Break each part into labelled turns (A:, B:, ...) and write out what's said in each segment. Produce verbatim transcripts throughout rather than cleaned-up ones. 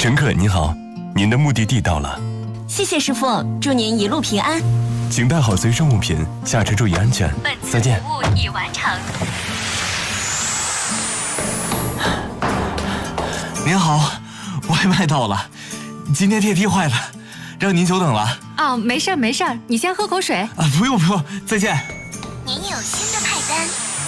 A: 乘客您好，您的目的地到了。
B: 谢谢师傅，祝您一路平安。
A: 请带好随身物品，下车注意安全。
B: 本次
A: 再见。
B: 服务已完成。
C: 您好，外卖到了，今天电梯坏了，让您久等了。
D: 哦，没事儿没事儿，你先喝口水。
C: 啊，不用不用，再见。
B: 您有新的派单。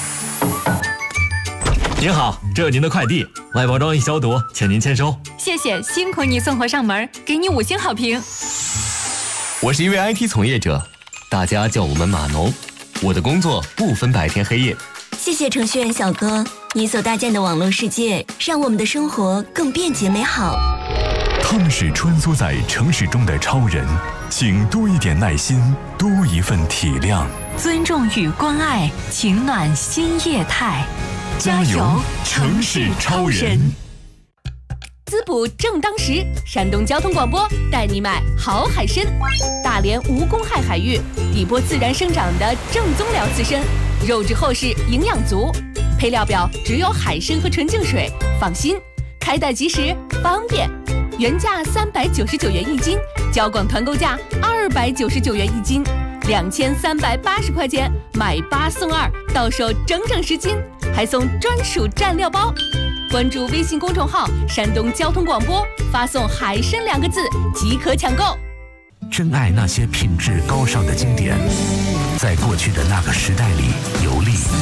E: 您好，这有您的快递，外包装已消毒，请您签收。
D: 谢谢，辛苦你送货上门，给你五星好评。
E: 我是一位 I T 从业者，大家叫我们码农。我的工作不分白天黑夜。
B: 谢谢程序员小哥，你所搭建的网络世界，让我们的生活更便捷美好。
F: 他们是穿梭在城市中的超人，请多一点耐心，多一份体谅。
D: 尊重与关爱，情暖新业态。加油，城市超人！
G: 滋补正当时，山东交通广播带你买好海参，大连无公害海域，底波自然生长的正宗辽刺参，肉质厚实，营养足，配料表只有海参和纯净水，放心，开袋即时，方便。原价三百九十九元一斤，交广团购价二百九十九元一斤，两千三百八十块钱买八送二，到手整整十斤，还送专属蘸料包。关注微信公众号“山东交通广播”，发送“海参”两个字即可抢购。
H: 珍爱那些品质高尚的经典，在过去的那个时代里游历。